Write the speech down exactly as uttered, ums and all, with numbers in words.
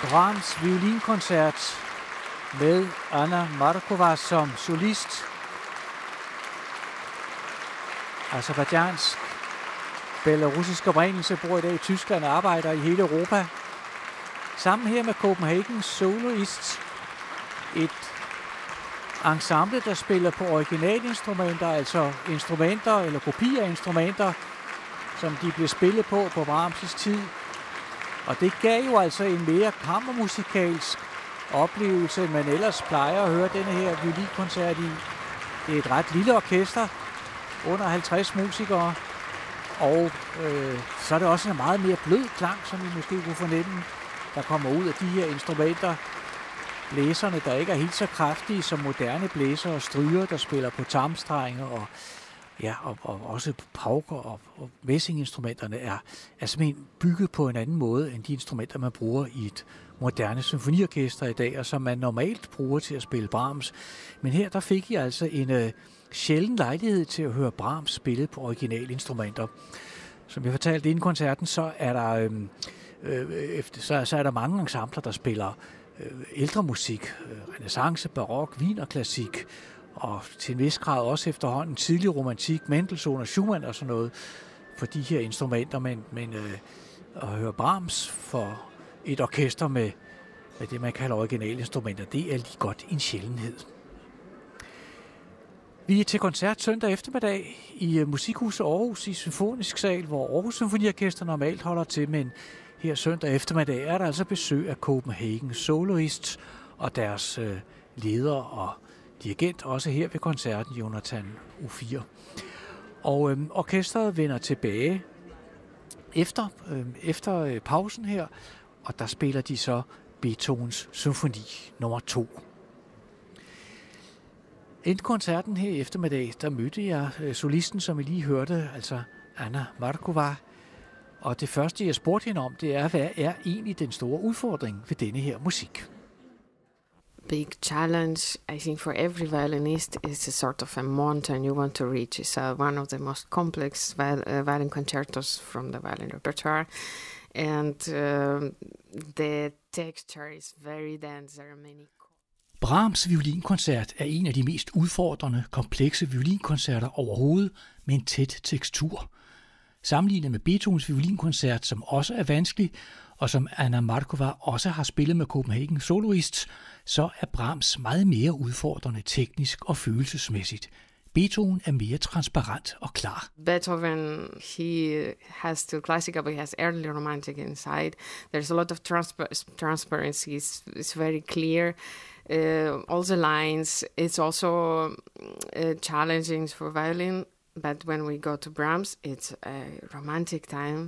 Brahms violinkoncert med Anna Markova som solist. Aserbajdsjansk belarusisk oprindelse, bor i dag i Tyskland og arbejder i hele Europa. Sammen her med Copenhagen Soloists, et ensemble, der spiller på originalinstrumenter, altså instrumenter eller kopier af instrumenter, som de blev spillet på på Brahms' tid. Og det gav jo altså en mere kammermusikalsk oplevelse, end man ellers plejer at høre denne her violinkoncert i. Det er et ret lille orkester, under halvtreds musikere, og øh, så er det også en meget mere blød klang, som vi måske kunne fornemme, der kommer ud af de her instrumenter. Blæserne, der ikke er helt så kraftige som moderne blæser og stryger, der spiller på tarmstrenger og, ja, og, og også pauker og, og messinginstrumenterne er, er simpelthen bygget på en anden måde end de instrumenter, man bruger i et moderne symfoniorkester i dag, og som man normalt bruger til at spille Brahms. Men her der fik I altså en øh, sjælden lejlighed til at høre Brahms spille på originalinstrumenter. Som jeg fortalte inden koncerten, så er der, øh, øh, efter, så, så er der mange ensembler, der spiller øh, ældre musik, øh, renæssance, barok, wienerklassik, og til en vis grad også efterhånden tidlig romantik, Mendelssohn og Schumann og sådan noget for de her instrumenter, men, men øh, at høre Brahms for et orkester med, med det, man kalder originalinstrumenter, det er lige godt en sjældenhed. Vi er til koncert søndag eftermiddag i Musikhuset Aarhus i Symfonisk Sal, hvor Aarhus Symfoniorkester normalt holder til, men her søndag eftermiddag er der altså besøg af Copenhagen Soloists og deres øh, leder og dirigent, også her ved koncerten, Jonathan U fire. Og øh, orkestret vender tilbage efter, øh, efter øh, pausen her, og der spiller de så Beethovens symfoni nummer to. Inden koncerten her i eftermiddag, der mødte jeg øh, solisten, som I lige hørte, altså Anna Markova. Og det første, jeg spurgte hende om, det er, hvad er egentlig den store udfordring ved denne her musik? Big challenge, I think, for every violinist is a sort of a mountain you want to reach. It's uh, one of the most complex viol- uh, violin concertos from the violin repertoire. And uh, the texture is very dense. There are many. Brahms violinkoncert er en af de mest udfordrende, komplekse violinkoncerter overhovedet med en tæt tekstur. Sammenlignet med Beethovens violinkoncert, som også er vanskelig, og som Anna Markova også har spillet med Copenhagen Soloists, så er Brahms meget mere udfordrende teknisk og følelsesmæssigt. Beethoven er mere transparent og klar. Beethoven, he has still classical, but he has early romantic inside. There's a lot of transpa- transparency. It's, it's very clear. Uh, all the lines. It's also uh, challenging for violin. But when we go to Brahms, it's a romantic time.